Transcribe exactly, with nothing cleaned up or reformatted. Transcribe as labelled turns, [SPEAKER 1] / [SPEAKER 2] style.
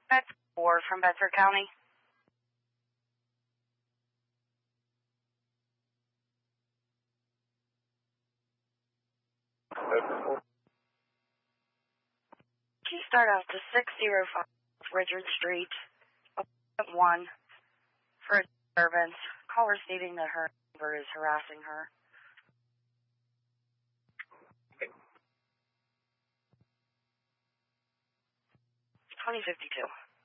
[SPEAKER 1] That's four from Bedford County. Can you start out to six oh five Richard Street, appointment one, for a disturbance. Caller stating that her neighbor is harassing her. twenty fifty-two.